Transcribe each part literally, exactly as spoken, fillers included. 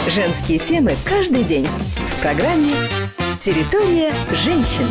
Женские темы каждый день в программе «Территория женщин».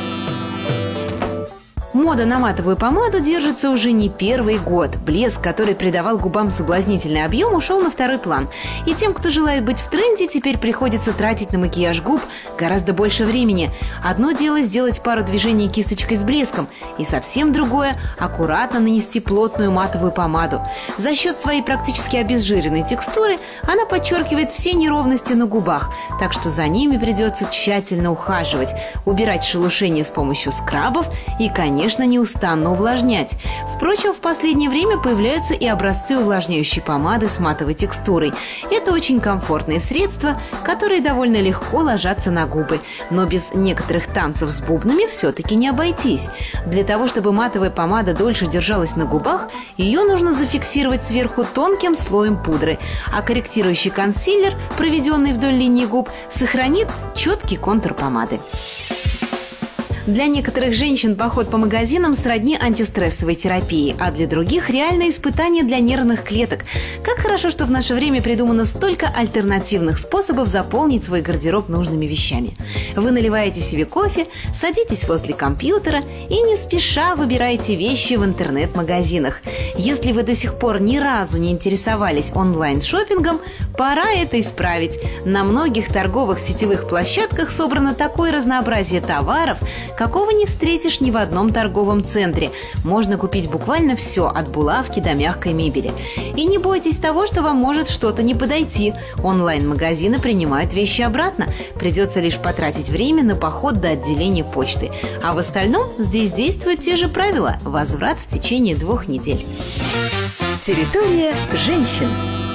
Мода на матовую помаду держится уже не первый год. Блеск, который придавал губам соблазнительный объем, ушел на второй план. И тем, кто желает быть в тренде, теперь приходится тратить на макияж губ гораздо больше времени. Одно дело сделать пару движений кисточкой с блеском, и совсем другое – аккуратно нанести плотную матовую помаду. За счет своей практически обезжиренной текстуры она подчеркивает все неровности на губах, так что за ними придется тщательно ухаживать, убирать шелушение с помощью скрабов и, конечно, неустанно увлажнять. Впрочем, в последнее время появляются и образцы увлажняющей помады с матовой текстурой. Это очень комфортные средства, которые довольно легко ложатся на губы. Но без некоторых танцев с бубнами все-таки не обойтись. Для того, чтобы матовая помада дольше держалась на губах, ее нужно зафиксировать сверху тонким слоем пудры, а корректирующий консилер, проведенный вдоль линии губ, сохранит четкий контур помады. Для некоторых женщин поход по магазинам сродни антистрессовой терапии, а для других – реальное испытание для нервных клеток. Как хорошо, что в наше время придумано столько альтернативных способов заполнить свой гардероб нужными вещами. Вы наливаете себе кофе, садитесь возле компьютера и не спеша выбираете вещи в интернет-магазинах. Если вы до сих пор ни разу не интересовались онлайн-шоппингом, пора это исправить. На многих торговых сетевых площадках собрано такое разнообразие товаров, какого не встретишь ни в одном торговом центре. Можно купить буквально все, от булавки до мягкой мебели. И не бойтесь того, что вам может что-то не подойти. Онлайн-магазины принимают вещи обратно. Придется лишь потратить время на поход до отделения почты. А в остальном здесь действуют те же правила. Возврат в течение двух недель. Территория женщин.